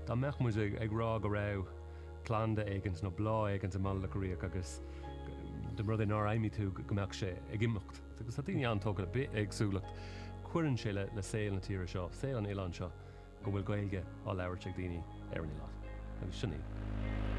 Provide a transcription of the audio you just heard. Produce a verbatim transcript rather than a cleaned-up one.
Tá meach mu ag rá go rah clanda éigans nó blá éigans a mála goíoch agus de rud in áimí tú go meach sé ag imimecht. Agus tá daoine antógad a bit agsúlacht cuirann sé le le saoil na tíre seo, saoil an Éileán seo go bhfuil gailge á leabhart ag daoine ar an Éileán. Agus sinní.